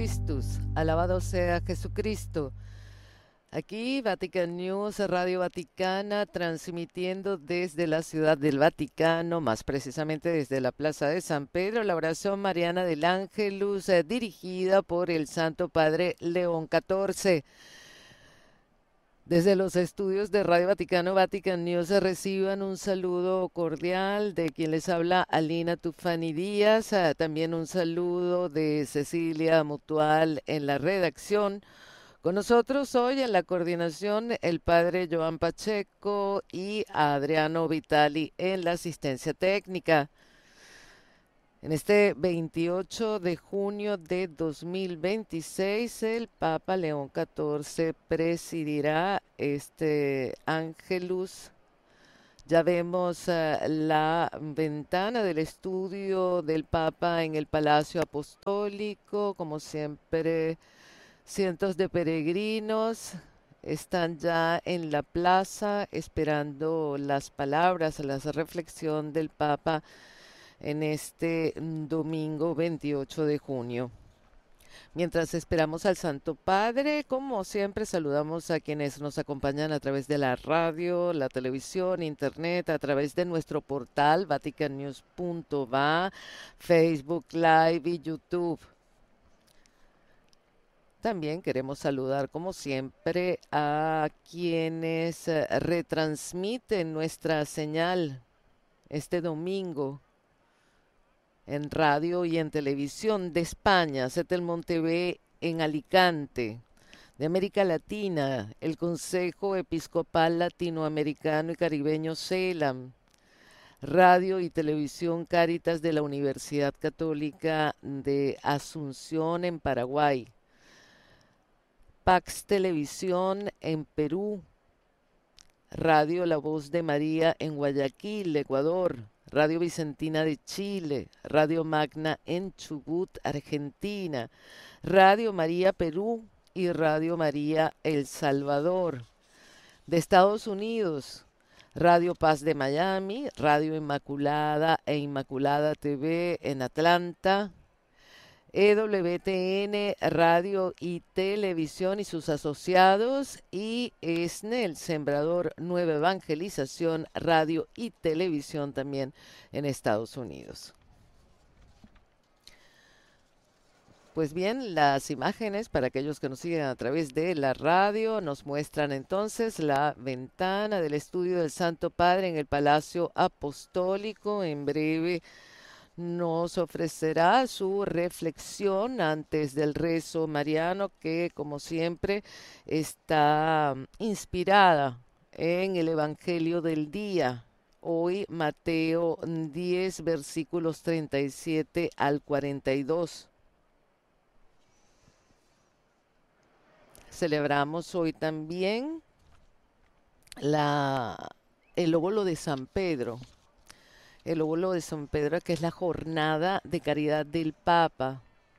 Christus, alabado sea Jesucristo. Aquí Vatican News, Radio Vaticana, transmitiendo desde la Ciudad del Vaticano, más precisamente desde la Plaza de San Pedro, la oración mariana del Ángelus, dirigida por el Santo Padre León XIV. Desde los estudios de Radio Vaticano, Vatican News, se reciban un saludo cordial de quien les habla, Alina Tufani Díaz, también un saludo de Cecilia Mutual en la redacción. Con nosotros hoy en la coordinación el padre Joan Pacheco y Adriano Vitali en la asistencia técnica. En este 28 de junio de 2026, el Papa León XIV presidirá este Angelus. Ya vemos la ventana del estudio del Papa en el Palacio Apostólico. Como siempre, cientos de peregrinos están ya en la plaza esperando las palabras, la reflexión del Papa en este domingo 28 de junio. Mientras esperamos al Santo Padre, como siempre, saludamos a quienes nos acompañan a través de la radio, la televisión, internet, a través de nuestro portal vaticannews.va, Facebook Live y YouTube. También queremos saludar, como siempre, a quienes retransmiten nuestra señal este domingo en radio y en televisión de España, Setelmont TV en Alicante, de América Latina, el Consejo Episcopal Latinoamericano y Caribeño CELAM, radio y televisión Cáritas de la Universidad Católica de Asunción en Paraguay, Pax Televisión en Perú, Radio La Voz de María en Guayaquil, Ecuador, Radio Vicentina de Chile, Radio Magna en Chubut, Argentina, Radio María Perú y Radio María El Salvador. De Estados Unidos, Radio Paz de Miami, Radio Inmaculada e Inmaculada TV en Atlanta, EWTN, Radio y Televisión y sus asociados, y ESNE, el Sembrador Nueva Evangelización, Radio y Televisión también en Estados Unidos. Pues bien, las imágenes para aquellos que nos siguen a través de la radio nos muestran entonces la ventana del estudio del Santo Padre en el Palacio Apostólico. En breve nos ofrecerá su reflexión antes del rezo mariano, que como siempre está inspirada en el Evangelio del día. Hoy Mateo 10, versículos 37 al 42. Celebramos hoy también el óbolo de San Pedro. El óbolo de San Pedro, que es la jornada de caridad del Papa.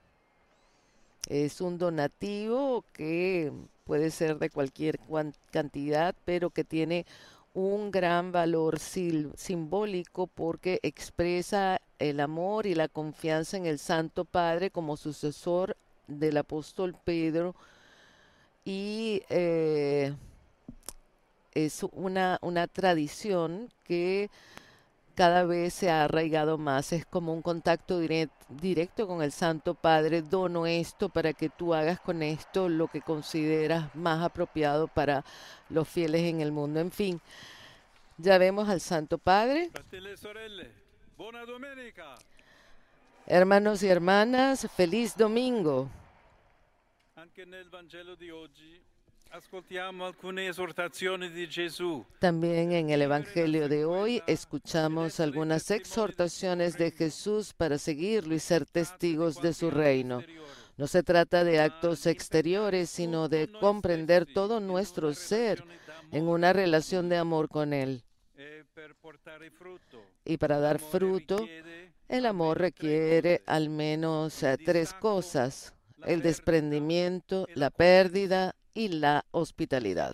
Es un donativo que puede ser de cualquier cantidad, pero que tiene un gran valor simbólico porque expresa el amor y la confianza en el Santo Padre como sucesor del apóstol Pedro, y es una tradición que cada vez se ha arraigado más. Es como un contacto directo con el Santo Padre. Dono esto para que tú hagas con esto lo que consideras más apropiado para los fieles en el mundo. En fin, ya vemos al Santo Padre. Fratelli e sorelle, buona domenica. Hermanos y hermanas, feliz domingo. Anche nel Vangelo di oggi ascoltiamo alcune esortazioni di Gesù. También en el Evangelio de hoy escuchamos algunas exhortaciones de Jesús para seguirlo y ser testigos de su reino. No se trata de actos exteriores, sino de comprender todo nuestro ser en una relación de amor con Él. Y para dar fruto, el amor requiere al menos tres cosas: el desprendimiento, la pérdida y la hospitalidad.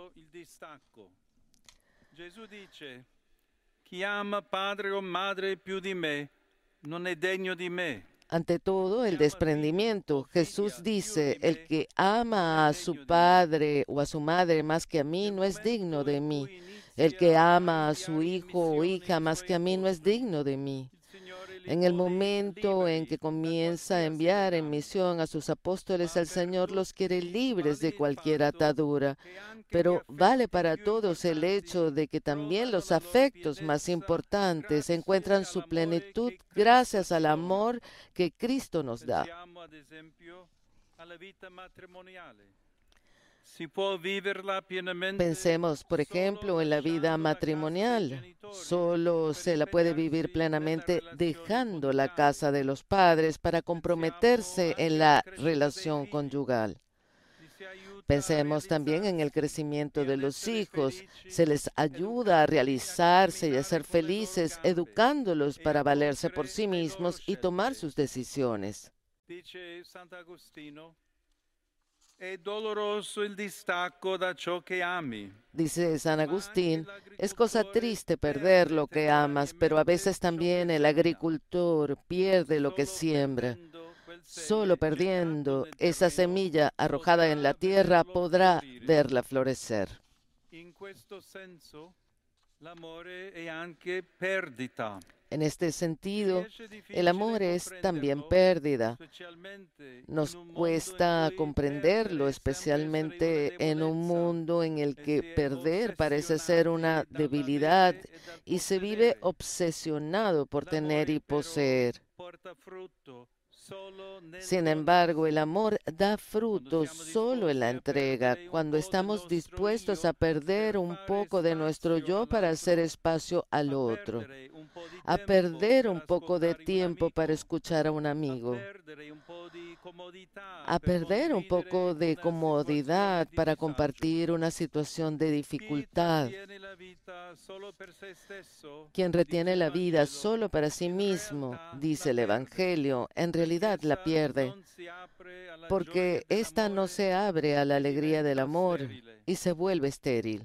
Gesù dice: chi ama padre o madre più di me non è degno di me. Ante todo, el desprendimiento. Jesús dice, el que ama a su padre o a su madre más que a mí no es digno de mí. El que ama a su hijo o hija más que a mí no es digno de mí. En el momento en que comienza a enviar en misión a sus apóstoles, el Señor los quiere libres de cualquier atadura. Pero vale para todos el hecho de que también los afectos más importantes encuentran su plenitud gracias al amor que Cristo nos da. Pensemos, por ejemplo, en la vida matrimonial. Solo se la puede vivir plenamente dejando la casa de los padres para comprometerse en la relación conyugal. Pensemos también en el crecimiento de los hijos. Se les ayuda a realizarse y a ser felices, educándolos para valerse por sí mismos y tomar sus decisiones. Dice San Agustín, es cosa triste perder lo que amas, pero a veces también el agricultor pierde lo que siembra. Solo perdiendo esa semilla arrojada en la tierra podrá verla florecer. En este sentido, el amor es también pérdida. Nos cuesta comprenderlo, especialmente en un mundo en el que perder parece ser una debilidad y se vive obsesionado por tener y poseer. Sin embargo, el amor da frutos solo en la entrega, cuando estamos dispuestos a perder un poco de nuestro yo para hacer espacio al otro, a perder un poco de tiempo para escuchar a un amigo, a perder un poco de comodidad para compartir una situación de dificultad. Quien retiene la vida solo para sí mismo, dice el Evangelio, en realidad la pierde, porque ésta no se abre a la alegría del amor y se vuelve estéril.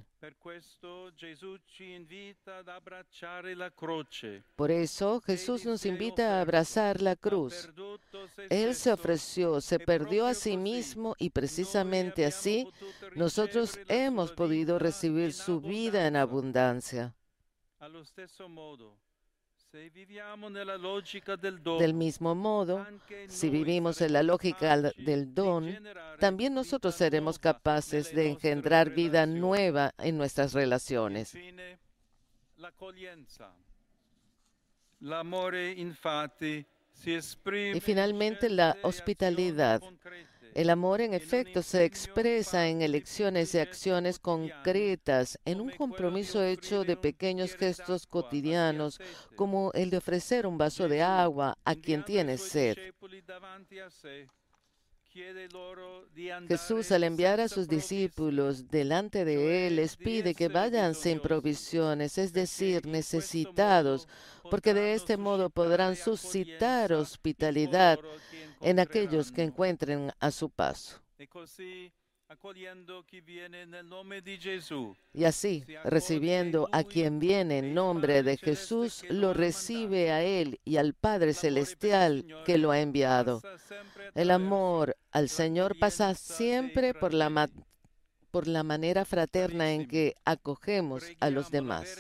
Por eso Jesús nos invita a abrazar la cruz. Él se ofreció, se perdió a sí mismo y precisamente así nosotros hemos podido recibir su vida en abundancia. Del mismo modo, si vivimos en la lógica del don, también nosotros seremos capaces de engendrar vida nueva en nuestras relaciones. Y finalmente, la hospitalidad. El amor, en efecto, se expresa en elecciones y acciones concretas, en un compromiso hecho de pequeños gestos cotidianos, como el de ofrecer un vaso de agua a quien tiene sed. Jesús, al enviar a sus discípulos delante de Él, les pide que vayan sin provisiones, es decir, necesitados, porque de este modo podrán suscitar hospitalidad en aquellos que encuentren a su paso. Y así, recibiendo a quien viene en nombre de Jesús, lo recibe a Él y al Padre Celestial que lo ha enviado. El amor al Señor pasa siempre por la manera fraterna en que acogemos a los demás.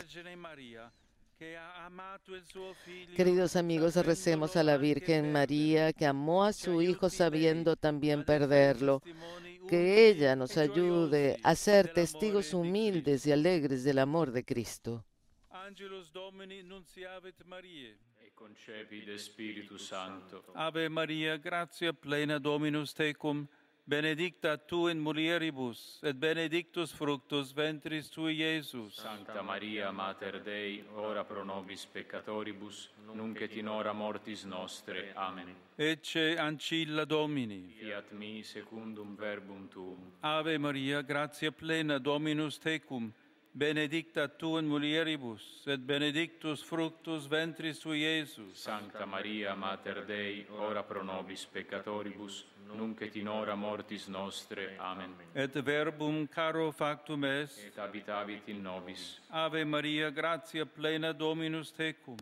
Queridos amigos, recemos a la Virgen María, que amó a su Hijo sabiendo también perderlo. Que ella nos ayude a ser testigos humildes y alegres del amor de Cristo. Angelus Domini nunciavit Mariae. E concepit de Spiritus Sancto. Ave Maria, gratia plena Dominus tecum, benedicta tu in mulieribus, et benedictus fructus ventris tui, Iesus. Sancta Maria, Mater Dei, ora pro nobis peccatoribus, nunc et in hora mortis nostre. Amen. Ecce ancilla Domini. Fiat mi secundum verbum tuum. Ave Maria, gratia plena Dominus tecum, benedicta tu in mulieribus, et benedictus fructus ventris tui, Iesus. Sancta Maria, Mater Dei, ora pro nobis peccatoribus, nunc et in hora mortis nostre. Amen. Et verbum caro factum est, Et habitavit in nobis. Ave Maria, gratia plena Dominus tecum,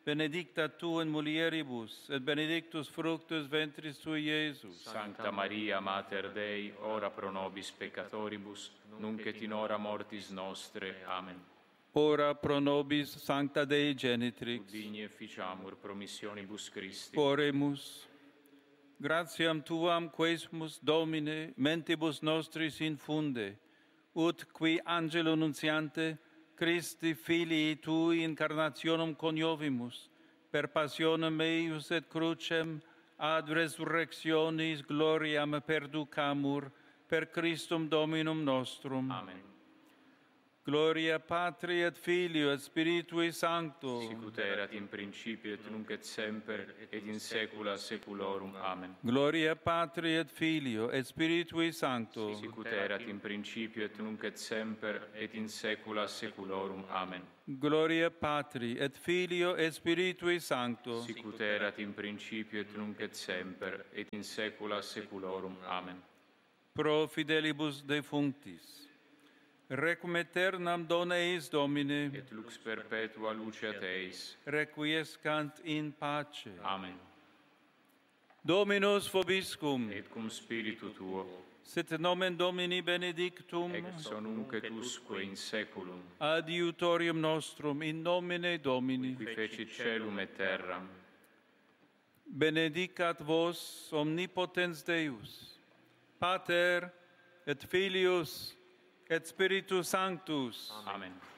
benedicta tu in mulieribus, et benedictus fructus ventris tui, Iesus. Sancta Maria, Mater Dei, ora pro nobis peccatoribus, nunc et in hora mortis nostre. Amen. Ora pro nobis sancta Dei genitrix. Digni efficiamur promissionibus Christi. Oremus. Gratiam tuam quesumus, Domine, mentibus nostris infunde, ut qui angelo nuntiante Christi filii tui incarnationem coniovimus, per passionem eius et crucem ad resurrectionis gloriam perducamur, per Christum Dominum nostrum. Amen. Gloria Patri et Filio et Spiritui Sancto. Sicut erat in principio et nunc et semper et in saecula saeculorum. Amen. Gloria Patri et Filio et Spiritui Sancto. Sicut erat in principio et nunc et semper et in saecula saeculorum. Amen. Gloria Patri et Filio et Spiritui Sancto. Sicut erat in principio et nunc et semper et in saecula saeculorum. Amen. Pro fidelibus defunctis. Requiem aeternam dona eis, Domine. Et lux perpetua luceat eis. Requiescant in pace. Amen. Dominus vobiscum. Et cum spiritu tuo. Sit nomen Domini benedictum. Ex nunc et usque in saeculum. Adiutorium nostrum in nomine Domini. Qui fecit caelum et terram. Benedicat vos omnipotens Deus, Pater et Filius et Spiritus Sanctus. Amen.